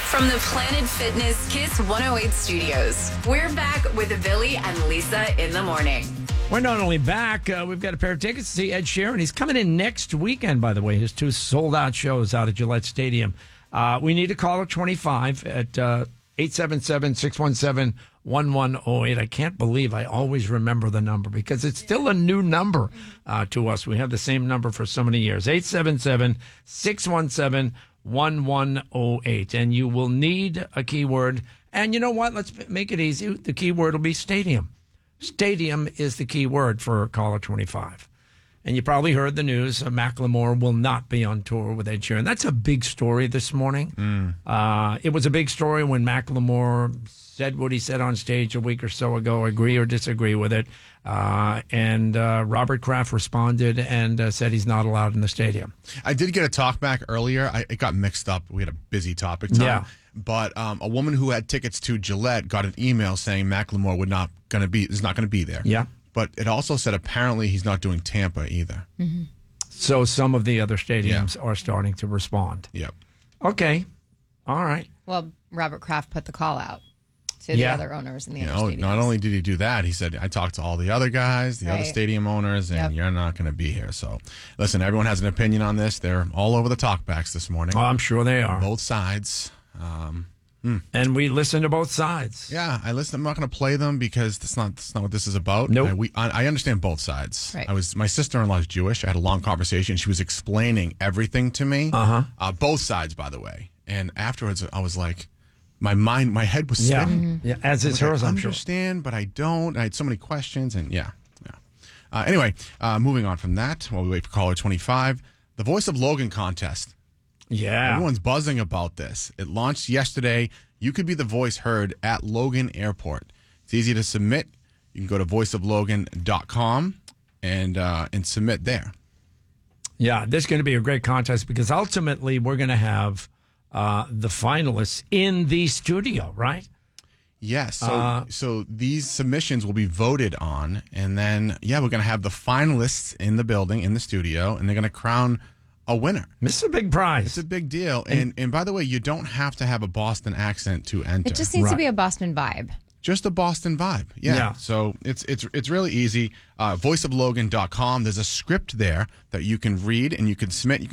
From the Planet Fitness Kiss 108 studios, we're back with Billy and Lisa in the morning. We're not only back, we've got a pair of tickets to see Ed Sheeran. He's coming in next weekend, by the way. His 2 sold-out shows out at Gillette Stadium. We need a caller 25 at 877-617-1108. I can't believe I always remember the number because it's still a new number to us. We have the same number for so many years. 877-617-1108. And you will need a keyword. And you know what? Let's make it easy. The keyword will be stadium. Stadium is the key word for caller 25. And you probably heard the news. Macklemore will not be on tour with Ed Sheeran. That's a big story this morning. It was a big story when Macklemore said what he said on stage a week or so ago, agree or disagree with it. And Robert Kraft responded and said he's not allowed in the stadium. I did get a talk back earlier. It got mixed up. We had a busy topic time. Yeah. But a woman who had tickets to Gillette got an email saying Macklemore is not going to be there. Yeah. But it also said apparently he's not doing Tampa either. Mm-hmm. So some of the other stadiums are starting to respond. Yep. Okay. All right. Well, Robert Kraft put the call out to the other owners in the other stadiums. Not only did he do that, he said, I talked to all the other guys, the other stadium owners, and you're not going to be here. So, listen, everyone has an opinion on this. They're all over the talkbacks this morning. Oh, I'm sure they are. Both sides. And we listen to both sides. Yeah, I listen. I'm not going to play them because that's not what this is about. Nope. I understand both sides. Right. My sister-in-law is Jewish. I had a long conversation. She was explaining everything to me. Both sides, by the way. And afterwards, I was like, my head was spinning. Yeah, as is hers, I'm sure. I understand, but I don't. I had so many questions, and anyway, moving on from that, while we wait for caller 25, the Voice of Logan contest. Yeah. Everyone's buzzing about this. It launched yesterday. You could be the voice heard at Logan Airport. It's easy to submit. You can go to voiceoflogan.com and submit there. Yeah, this is going to be a great contest because ultimately we're going to have the finalists in the studio, right? Yes. So these submissions will be voted on, and then we're going to have the finalists in the building, in the studio, and they're going to crown a winner. This is a big prize. It's a big deal. And by the way, you don't have to have a Boston accent to enter. It just needs to be a Boston vibe. Just a Boston vibe. Yeah. So it's really easy. Voiceoflogan.com. There's a script there that you can read and you can submit. You can